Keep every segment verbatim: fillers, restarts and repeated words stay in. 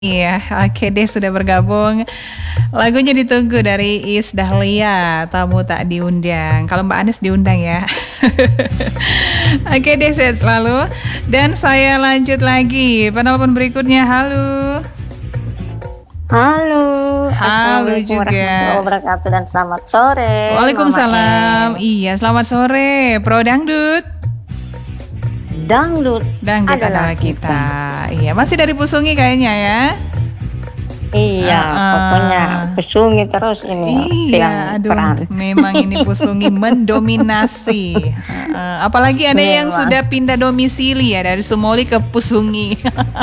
Iya, oke deh sudah bergabung. Lagunya ditunggu dari Iis Dahlia, Tamu Tak Diundang. Kalau Mbak Anes diundang ya. Oke deh, sehat selalu. Dan saya lanjut lagi. Penelpon berikutnya, halo. Halo, Halo Assalamualaikum juga. warahmatullahi wabarakatuh dan selamat sore. Waalaikumsalam. Iya, selamat sore. Pro Dangdut. Dangdut, Dangdut adalah, adalah kita. kita. Iya, masih dari Pusungi kayaknya ya. Iya, uh, uh, pokoknya Pusungi terus ini. Iya, aduh, peran. Memang ini Pusungi mendominasi. Uh, uh, apalagi ada memang. Yang sudah pindah domisili ya dari Sumoli ke Pusungi.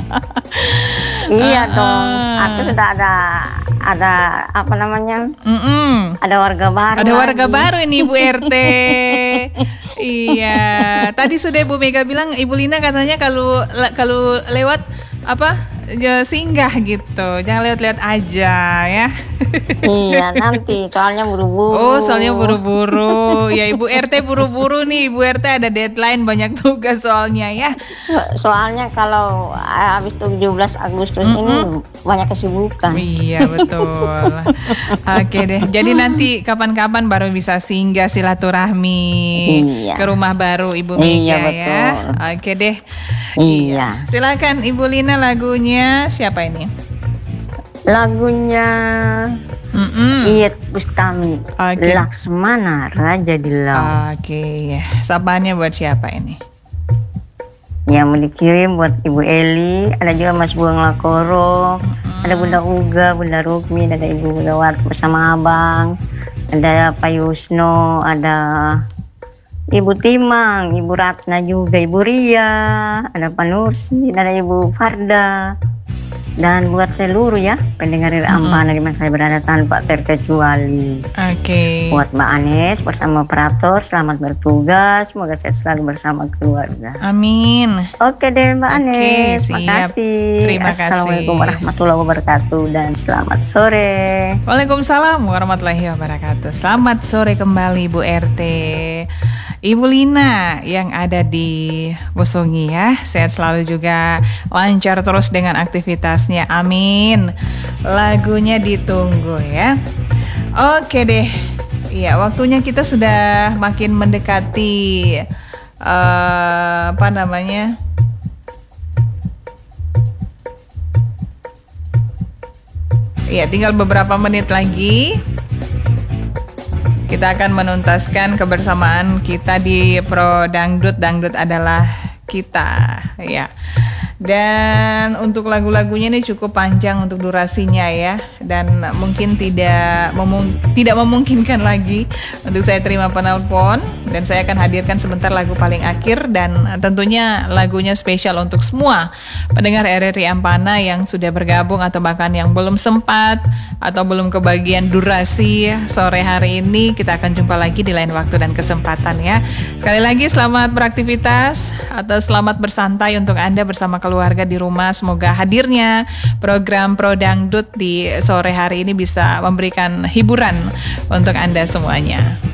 Iya uh, dong, aku sudah ada ada apa namanya? Mm-mm. Ada warga baru. Ada lagi. warga baru ini Bu R T. Iya, tadi sudah Bu Mega bilang Ibu Lina katanya kalau kalau lewat apa ya, singgah gitu, jangan lihat-lihat aja ya. Iya nanti, soalnya buru-buru. Oh soalnya buru-buru, ya Ibu R T buru-buru nih, Ibu R T ada deadline banyak tugas soalnya ya. So, soalnya kalau habis tujuh belas Agustus mm-hmm. ini banyak kesibukan. Iya betul. Oke deh, jadi nanti kapan-kapan baru bisa singgah silaturahmi iya. ke rumah baru Ibu Mega iya, betul. Ya. Oke deh. Iya. Silakan Ibu Lina, lagunya siapa ini? Lagunya Iyeth Bustami, okay. Laksmana Raja Dilau. Oke, okay. Sapaannya buat siapa ini? Yang mau dikirim buat Ibu Eli, ada juga Mas Buang Lakoro, mm-hmm. ada Bunda Uga, Bunda Rukmi, ada Ibu Lewat bersama Abang, ada Pak Yusno, ada Ibu Timang, Ibu Ratna juga, Ibu Ria, ada Pak Nursi, ada Ibu Farda. Dan buat seluruh ya pendengar dari Ampana mm-hmm. di mana saya berada tanpa terkecuali. Oke. Okay. Buat Mbak Anes bersama operator, selamat bertugas, semoga sehat selalu bersama keluarga. Amin. Oke deh Mbak okay, Anes, terima kasih. Terima kasih. Assalamualaikum warahmatullahi wabarakatuh dan selamat sore. Waalaikumsalam warahmatullahi wabarakatuh. Selamat sore kembali Bu R T. Ibu Lina yang ada di Pusungi ya, sehat selalu juga, lancar terus dengan aktivitasnya, amin. Lagunya ditunggu ya. Oke deh, iya waktunya kita sudah makin mendekati uh, apa namanya? Iya tinggal beberapa menit lagi. Kita akan menuntaskan kebersamaan kita di Pro Dangdut. Dangdut adalah kita, ya. Dan untuk lagu-lagunya ini cukup panjang untuk durasinya ya, dan mungkin tidak memung- tidak memungkinkan lagi untuk saya terima penelpon, dan saya akan hadirkan sebentar lagu paling akhir, dan tentunya lagunya spesial untuk semua pendengar R R I Ampana yang sudah bergabung atau bahkan yang belum sempat atau belum kebagian durasi sore hari ini. Kita akan jumpa lagi di lain waktu dan kesempatan ya. Sekali lagi selamat beraktivitas atau selamat bersantai untuk Anda bersama keluarga di rumah. Semoga hadirnya program Pro Dangdut di sore hari ini bisa memberikan hiburan untuk Anda semuanya.